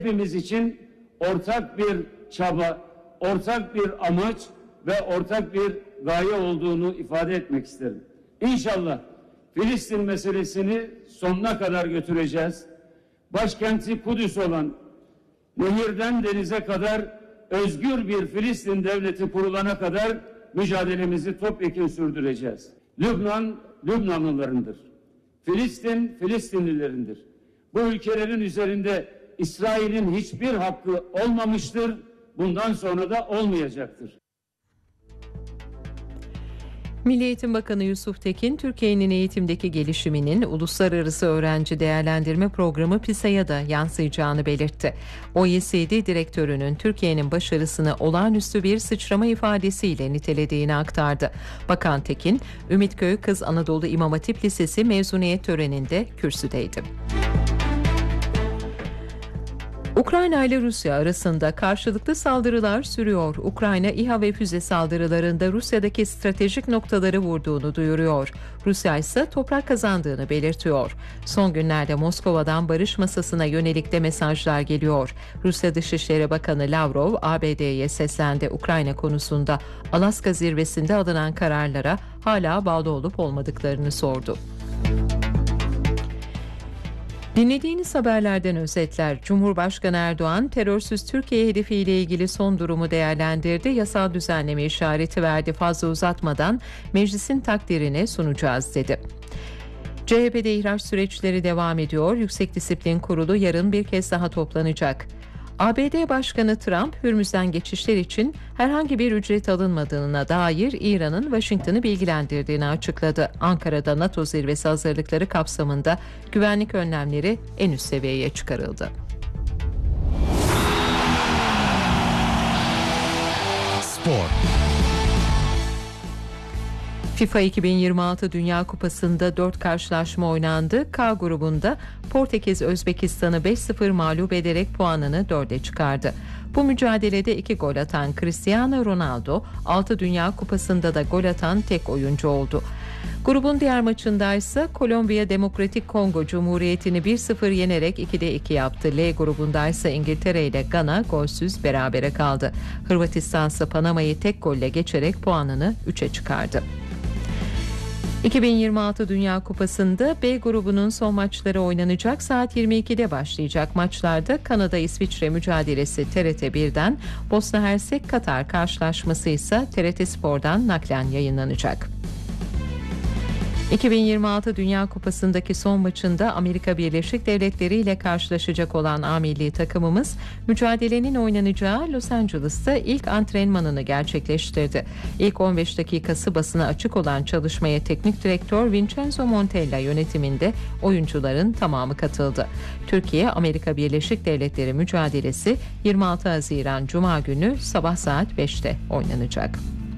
hepimiz için ortak bir çaba, ortak bir amaç ve ortak bir gaye olduğunu ifade etmek isterim. İnşallah Filistin meselesini sonuna kadar götüreceğiz. Başkenti Kudüs olan, nehirden denize kadar özgür bir Filistin devleti kurulana kadar mücadelemizi topyekun sürdüreceğiz. Lübnan, Lübnanlılarındır. Filistin, Filistinlilerindir. Bu ülkelerin üzerinde İsrail'in hiçbir hakkı olmamıştır, bundan sonra da olmayacaktır. Milli Eğitim Bakanı Yusuf Tekin, Türkiye'nin eğitimdeki gelişiminin Uluslararası Öğrenci Değerlendirme Programı PISA'ya da yansıyacağını belirtti. OECD direktörünün Türkiye'nin başarısını olağanüstü bir sıçrama ifadesiyle nitelediğini aktardı. Bakan Tekin, Ümitköy Kız Anadolu İmam Hatip Lisesi mezuniyet töreninde kürsüdeydi. Ukrayna ile Rusya arasında karşılıklı saldırılar sürüyor. Ukrayna İHA ve füze saldırılarında Rusya'daki stratejik noktaları vurduğunu duyuruyor. Rusya ise toprak kazandığını belirtiyor. Son günlerde Moskova'dan barış masasına yönelik de mesajlar geliyor. Rusya Dışişleri Bakanı Lavrov ABD'ye seslendi. Ukrayna konusunda Alaska zirvesinde alınan kararlara hala bağlı olup olmadıklarını sordu. Dinlediğiniz haberlerden özetler. Cumhurbaşkanı Erdoğan, terörsüz Türkiye hedefiyle ilgili son durumu değerlendirdi. Yasal düzenleme işareti verdi. Fazla uzatmadan meclisin takdirine sunacağız dedi. CHP'de ihraç süreçleri devam ediyor. Yüksek Disiplin Kurulu yarın bir kez daha toplanacak. ABD Başkanı Trump, Hürmüz'den geçişler için herhangi bir ücret alınmadığına dair İran'ın Washington'ı bilgilendirdiğini açıkladı. Ankara'da NATO zirvesi hazırlıkları kapsamında güvenlik önlemleri en üst seviyeye çıkarıldı. Spor. FIFA 2026 Dünya Kupası'nda 4 karşılaşma oynandı. K grubunda Portekiz Özbekistan'ı 5-0 mağlup ederek puanını 4'e çıkardı. Bu mücadelede 2 gol atan Cristiano Ronaldo, 6 Dünya Kupası'nda da gol atan tek oyuncu oldu. Grubun diğer maçında ise Kolombiya Demokratik Kongo Cumhuriyeti'ni 1-0 yenerek 2'de 2 yaptı. L grubunda ise İngiltere ile Gana golsüz berabere kaldı. Hırvatistan ise Panama'yı tek golle geçerek puanını 3'e çıkardı. 2026 Dünya Kupası'nda B grubunun son maçları oynanacak. Saat 22'de başlayacak maçlarda Kanada-İsviçre mücadelesi TRT 1'den, Bosna Hersek Katar karşılaşması ise TRT Spor'dan naklen yayınlanacak. 2026 Dünya Kupası'ndaki son maçında Amerika Birleşik Devletleri ile karşılaşacak olan A milli takımımız mücadelenin oynanacağı Los Angeles'ta ilk antrenmanını gerçekleştirdi. İlk 15 dakikası basına açık olan çalışmaya teknik direktör Vincenzo Montella yönetiminde oyuncuların tamamı katıldı. Türkiye-Amerika Birleşik Devletleri mücadelesi 26 Haziran Cuma günü sabah saat 5'te oynanacak.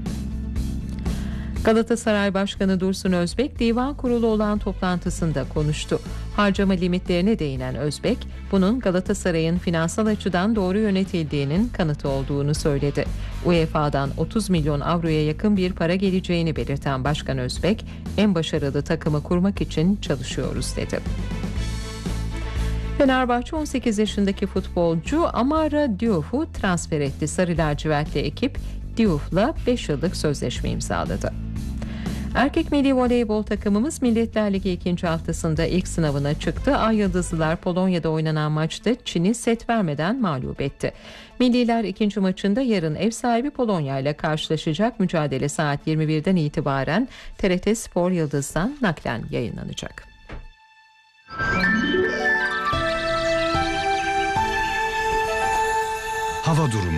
Galatasaray Başkanı Dursun Özbek, Divan Kurulu olan toplantısında konuştu. Harcama limitlerine değinen Özbek, bunun Galatasaray'ın finansal açıdan doğru yönetildiğinin kanıtı olduğunu söyledi. UEFA'dan 30 milyon avroya yakın bir para geleceğini belirten Başkan Özbek, en başarılı takımı kurmak için çalışıyoruz dedi. Fenerbahçe 18 yaşındaki futbolcu Amara Diouf'u transfer etti. Sarı lacivertli ekip Diouf'la 5 yıllık sözleşme imzaladı. Erkek milli voleybol takımımız Milletler Ligi 2. haftasında ilk sınavına çıktı. Ay Yıldızlılar Polonya'da oynanan maçta Çin'i set vermeden mağlup etti. Milliler ikinci maçında yarın ev sahibi Polonya ile karşılaşacak. Mücadele saat 21'den itibaren TRT Spor Yıldız'dan naklen yayınlanacak. Hava durumu.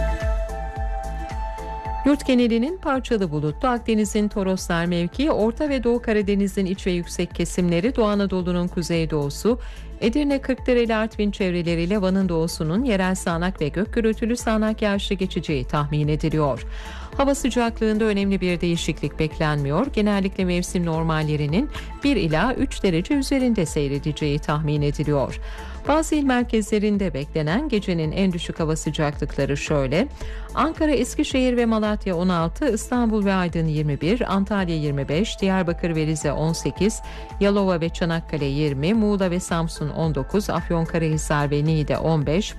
Yurt genelinin parçalı bulutlu, Akdeniz'in Toroslar mevkii, Orta ve Doğu Karadeniz'in iç ve yüksek kesimleri, Doğu Anadolu'nun kuzeydoğusu, Edirne, Kırklareli, Artvin çevreleriyle Van'ın doğusunun yerel sağanak ve gök gürültülü sağanak yağışlı geçeceği tahmin ediliyor. Hava sıcaklığında önemli bir değişiklik beklenmiyor. Genellikle mevsim normallerinin 1 ila 3 derece üzerinde seyredeceği tahmin ediliyor. Bazı il merkezlerinde beklenen gecenin en düşük hava sıcaklıkları şöyle: Ankara, Eskişehir ve Malatya 16, İstanbul ve Aydın 21, Antalya 25, Diyarbakır ve Rize 18, Yalova ve Çanakkale 20, Muğla ve Samsun 19, Afyonkarahisar ve Niğde 15,